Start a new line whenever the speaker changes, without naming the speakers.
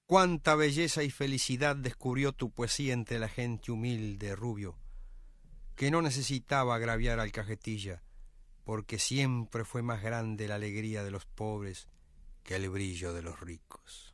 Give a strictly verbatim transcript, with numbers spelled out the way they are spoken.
Cuánta belleza y felicidad descubrió tu poesía entre la gente humilde, Rubio, que no necesitaba agraviar al cajetilla, porque siempre fue más grande la alegría de los pobres que el brillo de los ricos.